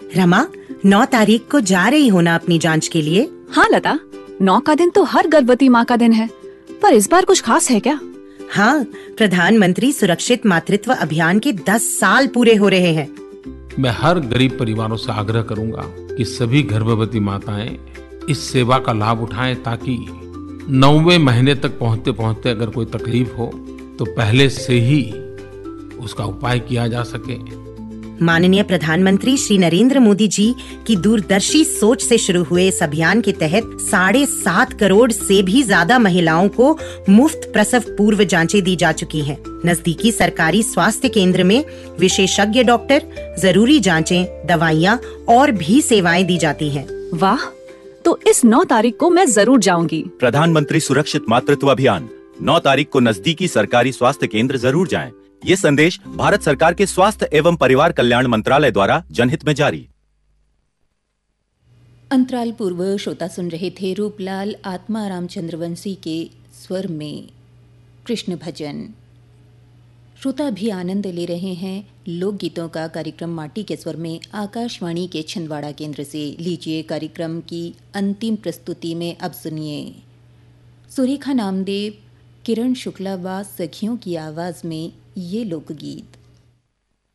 रमा, 9 तारीख को जा रही हो ना अपनी जांच के लिए? हाँ लता, 9 का दिन तो हर गर्भवती माँ का दिन है, पर इस बार कुछ खास है क्या? हाँ, प्रधानमंत्री सुरक्षित मातृत्व अभियान के 10 साल पूरे हो रहे हैं। मैं हर गरीब परिवारों से आग्रह करूंगा कि सभी गर्भवती माताएं इस सेवा का लाभ उठाएं, ताकि 9वें महीने तक पहुंचते पहुंचते अगर कोई तकलीफ हो तो पहले से ही उसका उपाय किया जा सके। माननीय प्रधानमंत्री श्री नरेंद्र मोदी जी की दूरदर्शी सोच से शुरू हुए इस अभियान के तहत 7.5 करोड़ से भी ज्यादा महिलाओं को मुफ्त प्रसव पूर्व जांचें दी जा चुकी हैं। नजदीकी सरकारी स्वास्थ्य केंद्र में विशेषज्ञ डॉक्टर, जरूरी जांचें, दवाइयाँ और भी सेवाएं दी जाती हैं। वाह, तो इस 9 तारीख को मैं जरूर जाऊंगी। प्रधानमंत्री सुरक्षित मातृत्व अभियान, 9 तारीख को नजदीकी सरकारी स्वास्थ्य केंद्र जरूर जाएं। ये संदेश भारत सरकार के स्वास्थ्य एवं परिवार कल्याण मंत्रालय द्वारा जनहित में जारी। अंतराल पूर्व श्रोता सुन रहे थे रूपलाल आत्माराम चंद्रवंशी के स्वर में कृष्ण भजन। श्रोता भी आनंद ले रहे हैं लोकगीतों का कार्यक्रम माटी के स्वर में आकाशवाणी के छिंदवाड़ा केंद्र से। लीजिए कार्यक्रम की अंतिम प्रस्तुति में अब सुनिए सुरेखा नामदेव, किरण शुक्ला व सखियों की आवाज़ में ये लोकगीत।